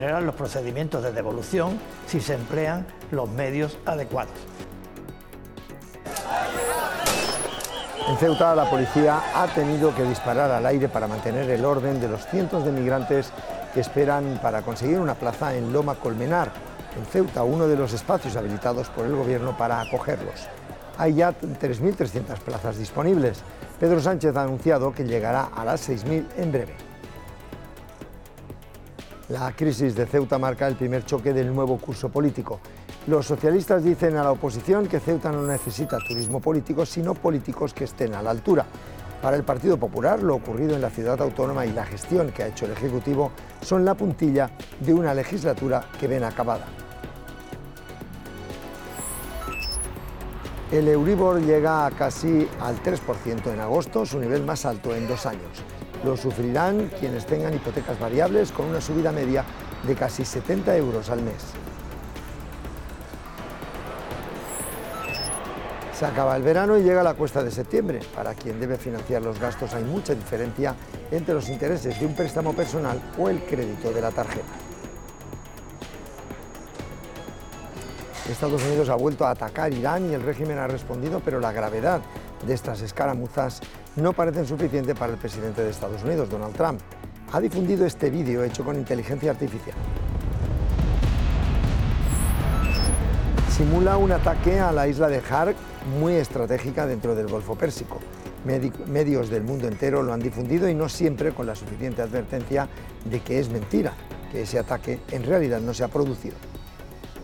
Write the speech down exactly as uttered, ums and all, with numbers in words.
los procedimientos de devolución si se emplean los medios adecuados. En Ceuta, la policía ha tenido que disparar al aire para mantener el orden de los cientos de migrantes que esperan para conseguir una plaza en Loma Colmenar, en Ceuta, uno de los espacios habilitados por el gobierno para acogerlos. Hay ya tres mil trescientas plazas disponibles. Pedro Sánchez ha anunciado que llegará a las seis mil en breve. La crisis de Ceuta marca el primer choque del nuevo curso político. Los socialistas dicen a la oposición que Ceuta no necesita turismo político, sino políticos que estén a la altura. Para el Partido Popular, lo ocurrido en la ciudad autónoma y la gestión que ha hecho el Ejecutivo son la puntilla de una legislatura que ven acabada. El Euribor llega a casi al tres por ciento en agosto, su nivel más alto en dos años. Lo sufrirán quienes tengan hipotecas variables con una subida media de casi setenta euros al mes. Se acaba el verano y llega la cuesta de septiembre. Para quien debe financiar los gastos hay mucha diferencia entre los intereses de un préstamo personal o el crédito de la tarjeta. Estados Unidos ha vuelto a atacar Irán y el régimen ha respondido, pero la gravedad de estas escaramuzas no parecen suficiente para el presidente de Estados Unidos, Donald Trump. Ha difundido este vídeo hecho con inteligencia artificial. Simula un ataque a la isla de Hark, muy estratégica dentro del Golfo Pérsico. Medi- medios del mundo entero lo han difundido y no siempre con la suficiente advertencia de que es mentira, que ese ataque en realidad no se ha producido.